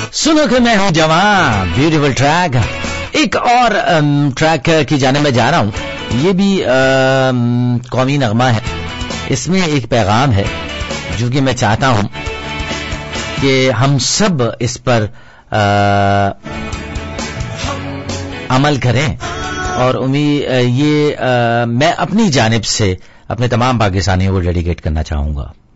सुनो कि मैं हूं जवान, ब्यूटीफुल ट्रैक। एक और ट्रैक की जाने में जा रहा हूं। ये भी कौमी नगमा है। इसमें एक पैगाम है जो कि मैं चाहता हूं कि हम सब इस पर अमल करें और मैं अपनी जानिब से अपने तमाम पाकिस्तानियों को डेडिकेट करना चाहूंगा।